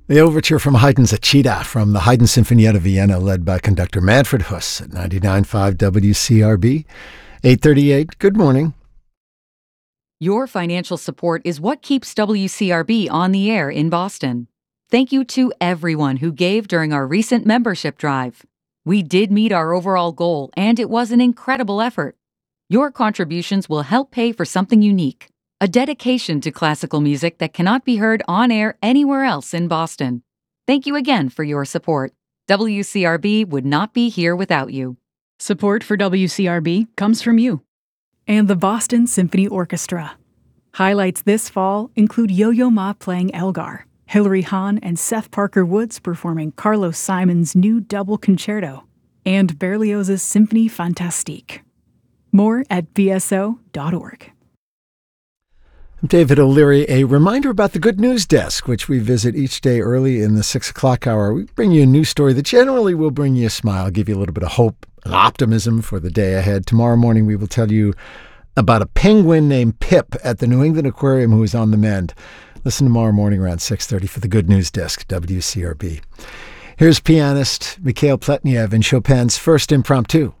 The overture from Haydn's Achita from the Haydn Sinfonietta Vienna, led by conductor Manfred Huss at 99.5 WCRB. 8:38, good morning. Your financial support is what keeps WCRB on the air in Boston. Thank you to everyone who gave during our recent membership drive. We did meet our overall goal, and it was an incredible effort. Your contributions will help pay for something unique, a dedication to classical music that cannot be heard on air anywhere else in Boston. Thank you again for your support. WCRB would not be here without you. Support for WCRB comes from you. And the Boston Symphony Orchestra. Highlights this fall include Yo-Yo Ma playing Elgar, Hilary Hahn and Seth Parker Woods performing Carlos Simon's new double concerto, and Berlioz's Symphonie Fantastique. More at bso.org. I'm David O'Leary. A reminder about the Good News Desk, which we visit each day early in the 6 o'clock hour. We bring you a news story that generally will bring you a smile, give you a little bit of hope and optimism for the day ahead. Tomorrow morning, we will tell you about a penguin named Pip at the New England Aquarium who is on the mend. Listen tomorrow morning around 6:30 for the Good News Desk, WCRB. Here's pianist Mikhail Pletnev in Chopin's First Impromptu.